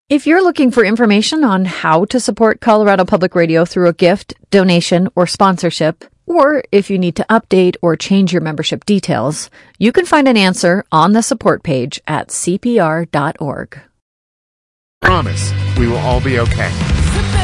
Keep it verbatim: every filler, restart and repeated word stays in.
If you're looking for information on how to support Colorado Public Radio through a gift, donation, or sponsorship, or if you need to update or change your membership details, you can find an answer on the support page at c p r dot org. Promise, we will all be okay.